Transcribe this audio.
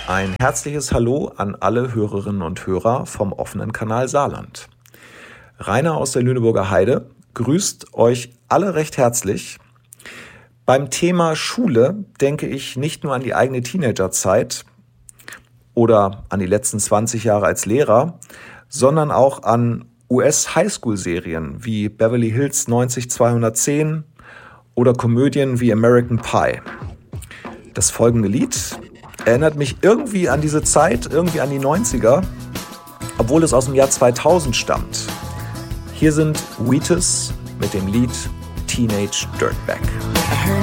Ein herzliches Hallo an alle Hörerinnen und Hörer vom offenen Kanal Saarland. Rainer aus der Lüneburger Heide grüßt euch alle recht herzlich. Beim Thema Schule denke ich nicht nur an die eigene Teenagerzeit oder an die letzten 20 Jahre als Lehrer, sondern auch an US-Highschool-Serien wie Beverly Hills 90210 oder Komödien wie American Pie. Das folgende Lied erinnert mich irgendwie an diese Zeit, irgendwie an die 90er, obwohl es aus dem Jahr 2000 stammt. Hier sind Wheatus mit dem Lied Teenage Dirtbag.